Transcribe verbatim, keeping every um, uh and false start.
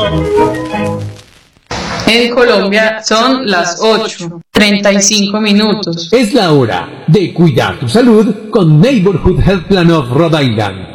En Colombia son las ocho, treinta y cinco minutos. Es la hora de cuidar tu salud con Neighborhood Health Plan of Rhode Island.